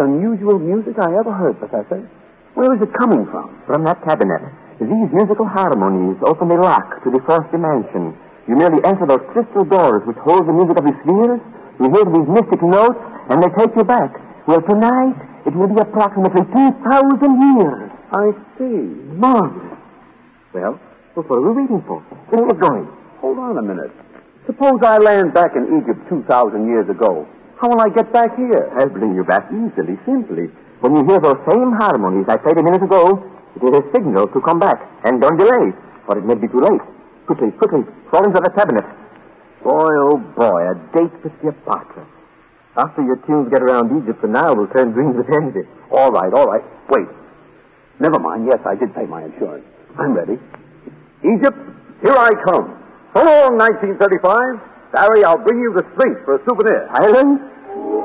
unusual music I ever heard, Professor. Where is it coming from? From that cabinet. These musical harmonies open the lock to the fourth dimension. You merely enter those crystal doors which hold the music of the spheres. You hear these mystic notes, and they take you back. Well, tonight, it will be approximately 2,000 years. I see. Marvelous. Well, What are we waiting for? Let's get going. hold on a minute. Suppose I land back in Egypt 2,000 years ago. How will I get back here? I'll bring you back easily, simply. When you hear those same harmonies I played a minute ago, it is a signal to come back. And don't delay, or it may be too late. Quickly, fall into the cabinet. Boy, oh boy, a date with Cleopatra. After your tunes get around Egypt, the Nile will turn green with envy. All right. Wait. Never mind. Yes, I did pay my insurance. I'm ready. Egypt, here I come. So long, 1935. Barry, I'll bring you the Sphinx for a souvenir. Ireland?